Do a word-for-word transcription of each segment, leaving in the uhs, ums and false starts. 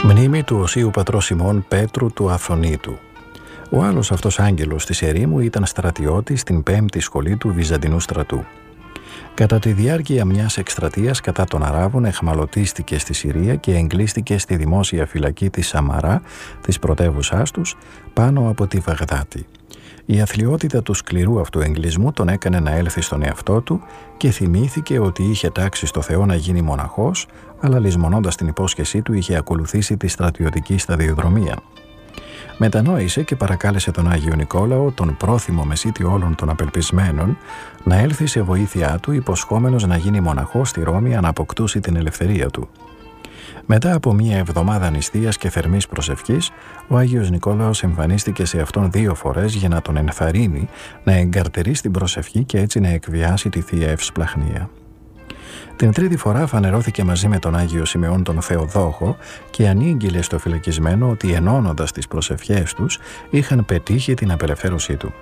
Μνήμη του Οσίου Πατρός Σιμών Πέτρου του Αθωνίτου. Ο άλλος αυτός άγγελος της ερήμου ήταν στρατιώτης στην πέμπτη σχολή του Βυζαντινού στρατού. Κατά τη διάρκεια μιας εκστρατείας κατά των Αράβων εχμαλωτίστηκε στη Συρία και εγκλείστηκε στη δημόσια φυλακή της Σαμαρά, της πρωτεύουσάς τους, πάνω από τη Βαγδάτη. Η αθλιότητα του σκληρού αυτού εγκλισμού τον έκανε να έλθει στον εαυτό του και θυμήθηκε ότι είχε τάξει στο Θεό να γίνει μοναχός, αλλά λησμονώντας την υπόσχεσή του είχε ακολουθήσει τη στρατιωτική σταδιοδρομία. Μετανόησε και παρακάλεσε τον Άγιο Νικόλαο, τον πρόθυμο μεσίτη όλων των απελπισμένων, να έλθει σε βοήθειά του, υποσχόμενος να γίνει μοναχός στη Ρώμη αν αποκτούσει την ελευθερία του. Μετά από μία εβδομάδα νηστείας και θερμής προσευχής, ο Άγιος Νικόλαος εμφανίστηκε σε αυτόν δύο φορές για να τον ενθαρρύνει να εγκαρτερεί στην προσευχή και έτσι να εκβιάσει τη Θεία Ευσπλαχνία. Την τρίτη φορά φανερώθηκε μαζί με τον Άγιο Σιμεών τον Θεοδόχο και ανήγγειλε στο φυλακισμένο ότι ενώνοντας τις προσευχές τους είχαν πετύχει την απελευθέρωσή του.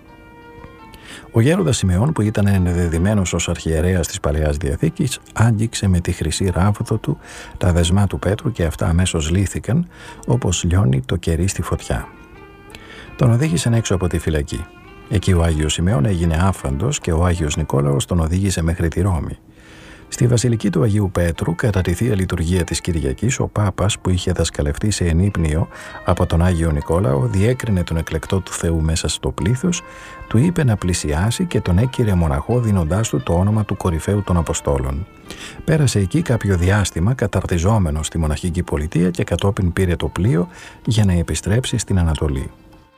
Ο γέροντας Σιμεών, που ήταν ενδεδειμένος ως αρχιερέας της Παλαιάς Διαθήκης, άγγιξε με τη χρυσή ράβδο του τα δεσμά του Πέτρου και αυτά αμέσως λύθηκαν, όπως λιώνει το κερί στη φωτιά. Τον οδήγησαν έξω από τη φυλακή. Εκεί ο Άγιος Σιμεών έγινε άφαντος και ο Άγιος Νικόλαος τον οδήγησε μέχρι τη Ρώμη. Στη Βασιλική του Αγίου Πέτρου, κατά τη Θεία Λειτουργία της Κυριακής, ο Πάπας, που είχε δασκαλευτεί σε ενύπνιο από τον Άγιο Νικόλαο, διέκρινε τον εκλεκτό του Θεού μέσα στο πλήθος, του είπε να πλησιάσει και τον έκυρε μοναχό δίνοντάς του το όνομα του κορυφαίου των Αποστόλων. Πέρασε εκεί κάποιο διάστημα καταρτιζόμενος στη μοναχική πολιτεία και κατόπιν πήρε το πλοίο για να επιστρέψει στην Ανατολή.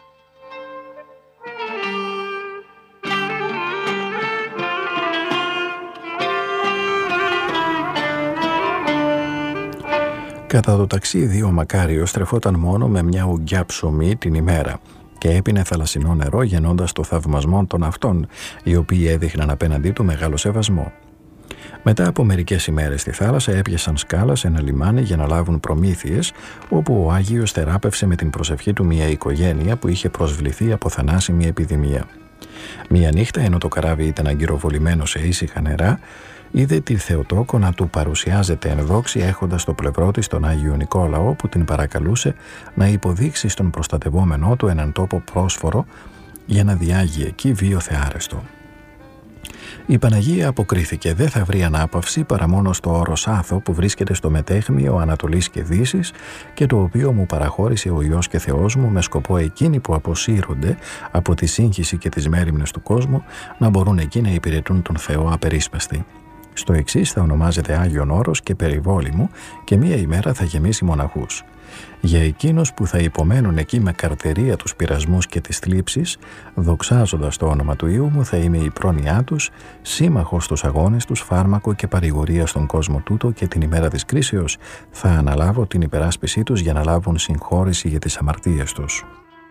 Κατά το ταξίδι ο Μακάριος στρεφόταν μόνο με μια ουγγιά ψωμί την ημέρα και έπινε θαλασσινό νερό γεννώντας το θαυμασμό των αυτών, οι οποίοι έδειχναν απέναντί του μεγάλο σεβασμό. Μετά από μερικές ημέρες στη θάλασσα έπιασαν σκάλα σε ένα λιμάνι για να λάβουν προμήθειες, όπου ο Άγιος θεράπευσε με την προσευχή του μια οικογένεια που είχε προσβληθεί από θανάσιμη επιδημία. Μια νύχτα, ενώ το καράβι ήταν αγκυροβολημένο σε ήσυχα νερά, είδε τη Θεοτόκο να του παρουσιάζεται εν δόξη έχοντας στο πλευρό της τον Άγιο Νικόλαο, που την παρακαλούσε να υποδείξει στον προστατευόμενό του έναν τόπο πρόσφορο για να διάγει εκεί βίο θεάρεστο. Η Παναγία αποκρίθηκε: «Δεν θα βρει ανάπαυση παρά μόνο στο όρος Άθο που βρίσκεται στο μετέχμιο Ανατολής και Δύσης και το οποίο μου παραχώρησε ο Υιός και Θεός μου με σκοπό εκείνοι που αποσύρονται από τη σύγχυση και τις μέριμνες του κόσμου να μπορούν εκεί να υπηρετούν τον Θεό απερίσπαστοι. Στο εξής θα ονομάζεται Άγιον Όρος και περιβόλημου και μία ημέρα θα γεμίσει μοναχούς. Για εκείνους που θα υπομένουν εκεί με καρτερία τους πειρασμούς και τις θλίψεις, δοξάζοντας το όνομα του Υιού μου, θα είμαι η πρόνοιά τους, σύμμαχος στους αγώνες τους, φάρμακο και παρηγορία στον κόσμο τούτο, και την ημέρα της κρίσεως θα αναλάβω την υπεράσπισή τους για να λάβουν συγχώρεση για τις αμαρτίες τους».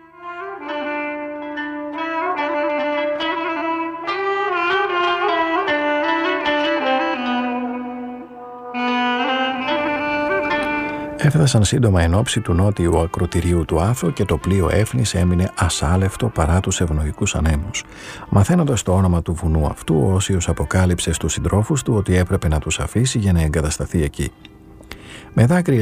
Έφτασαν σύντομα εν ώψη του νότιου ακροτηρίου του Άθο και το πλοίο Έφνης έμεινε ασάλευτο παρά τους ευνοϊκούς ανέμους. Μαθαίνοντας το όνομα του βουνού αυτού, ο Όσιος αποκάλυψε στους συντρόφους του ότι έπρεπε να τους αφήσει για να εγκατασταθεί εκεί. Με δάκρυα